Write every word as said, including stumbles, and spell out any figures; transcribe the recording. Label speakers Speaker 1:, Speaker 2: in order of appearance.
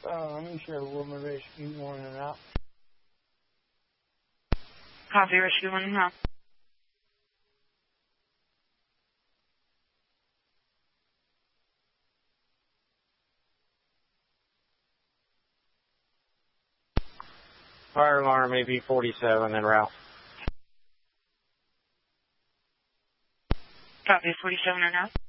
Speaker 1: Uh, let me show Woman Rescue one and out.
Speaker 2: Copy, Rescue one and out.
Speaker 3: Fire alarm A B forty-seven and Ralph.
Speaker 2: Copy, forty-seven and out.